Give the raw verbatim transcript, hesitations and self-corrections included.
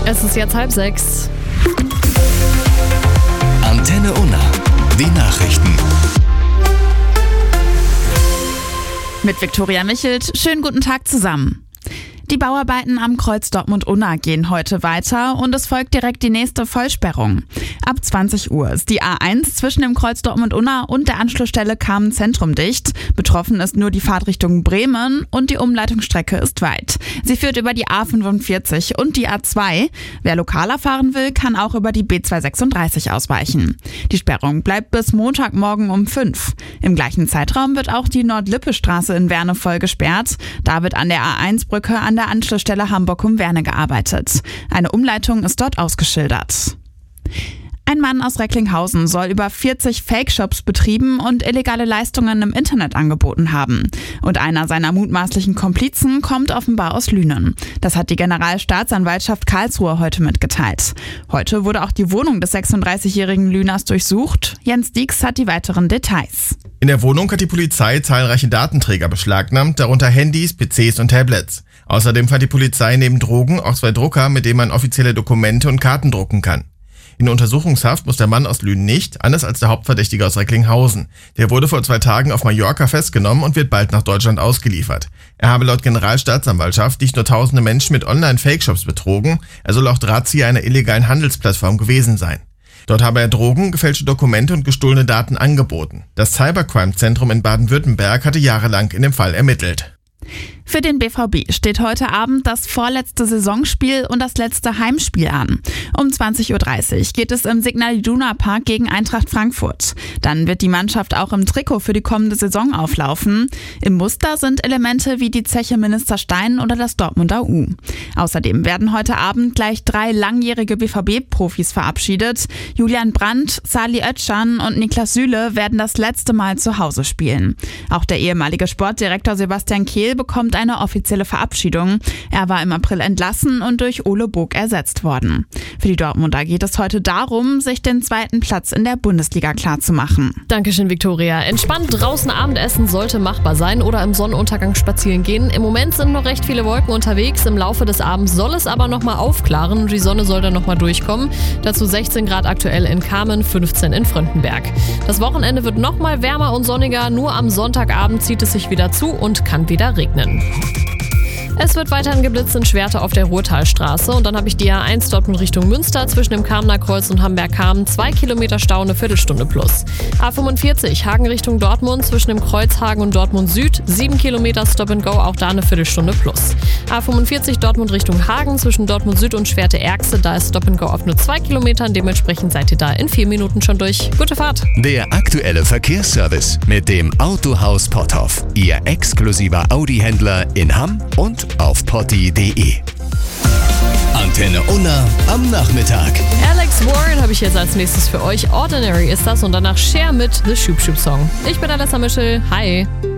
Es ist jetzt halb sechs. Antenne Unna. Die Nachrichten. Mit Viktoria Michelt. Schönen guten Tag zusammen. Die Bauarbeiten am Kreuz Dortmund-Unna gehen heute weiter und es folgt direkt die nächste Vollsperrung. Ab zwanzig Uhr ist die A eins zwischen dem Kreuz Dortmund-Unna und der Anschlussstelle Kamen-Zentrum dicht. Betroffen ist nur die Fahrtrichtung Bremen und die Umleitungsstrecke ist weit. Sie führt über die A fünfundvierzig und die A zwei. Wer lokaler fahren will, kann auch über die B zweihundertsechsunddreißig ausweichen. Die Sperrung bleibt bis Montagmorgen um fünf. Im gleichen Zeitraum wird auch die Nord-Lippe-Straße in Werne voll gesperrt. Da wird an der A eins Brücke an der Anschlussstelle Hamburg-um-Werne gearbeitet. Eine Umleitung ist dort ausgeschildert. Ein Mann aus Recklinghausen soll über vierzig Fake-Shops betrieben und illegale Leistungen im Internet angeboten haben. Und einer seiner mutmaßlichen Komplizen kommt offenbar aus Lünen. Das hat die Generalstaatsanwaltschaft Karlsruhe heute mitgeteilt. Heute wurde auch die Wohnung des sechsunddreißigjährigen Lüners durchsucht. Jens Dieks hat die weiteren Details. In der Wohnung hat die Polizei zahlreiche Datenträger beschlagnahmt, darunter Handys, P Cs und Tablets. Außerdem fand die Polizei neben Drogen auch zwei Drucker, mit denen man offizielle Dokumente und Karten drucken kann. In Untersuchungshaft muss der Mann aus Lünen nicht, anders als der Hauptverdächtige aus Recklinghausen. Der wurde vor zwei Tagen auf Mallorca festgenommen und wird bald nach Deutschland ausgeliefert. Er habe laut Generalstaatsanwaltschaft nicht nur tausende Menschen mit Online-Fake-Shops betrogen, er soll auch Drahtzieher einer illegalen Handelsplattform gewesen sein. Dort habe er Drogen, gefälschte Dokumente und gestohlene Daten angeboten. Das Cybercrime-Zentrum in Baden-Württemberg hatte jahrelang in dem Fall ermittelt. Für den B V B steht heute Abend das vorletzte Saisonspiel und das letzte Heimspiel an. Um zwanzig Uhr dreißig geht es im Signal Iduna Park gegen Eintracht Frankfurt. Dann wird die Mannschaft auch im Trikot für die kommende Saison auflaufen. Im Muster sind Elemente wie die Zeche Minister-Stein oder das Dortmunder U. Außerdem werden heute Abend gleich drei langjährige B V B-Profis verabschiedet. Julian Brandt, Salih Özcan und Niklas Süle werden das letzte Mal zu Hause spielen. Auch der ehemalige Sportdirektor Sebastian Kehl bekommt eine offizielle Verabschiedung. Er war im April entlassen und durch Ole Bog ersetzt worden. Für die Dortmunder geht es heute darum, sich den zweiten Platz in der Bundesliga klarzumachen. Dankeschön, Viktoria. Entspannt draußen Abendessen sollte machbar sein oder im Sonnenuntergang spazieren gehen. Im Moment sind noch recht viele Wolken unterwegs. Im Laufe des Abends soll es aber nochmal aufklaren und die Sonne soll dann nochmal durchkommen. Dazu sechzehn Grad aktuell in Kamen, fünfzehn in Fröndenberg. Das Wochenende wird nochmal wärmer und sonniger. Nur am Sonntagabend zieht es sich wieder zu und kann wieder regnen. Es wird weiterhin geblitzt in Schwerte auf der Ruhrtalstraße und dann habe ich die A eins Dortmund Richtung Münster zwischen dem Kamener Kreuz und Hamberg-Kamen, zwei Kilometer Stau, eine Viertelstunde plus. A fünfundvierzig Hagen Richtung Dortmund zwischen dem Kreuz Hagen und Dortmund Süd, sieben Kilometer Stop and Go, auch da eine Viertelstunde plus. A fünfundvierzig Dortmund Richtung Hagen zwischen Dortmund Süd und Schwerte-Erxe, da ist Stop and Go auf nur zwei Kilometern, dementsprechend seid ihr da in vier Minuten schon durch. Gute Fahrt! Der aktuelle Verkehrsservice mit dem Autohaus Potthoff. Ihr exklusiver Audi-Händler in Hamm und auf potti punkt de. Antenne Unna am Nachmittag. Alex Warren habe ich jetzt als nächstes für euch. Ordinary ist das und danach Cher mit The Shoop Shoop Song. Ich bin Alessa Mischel. Hi!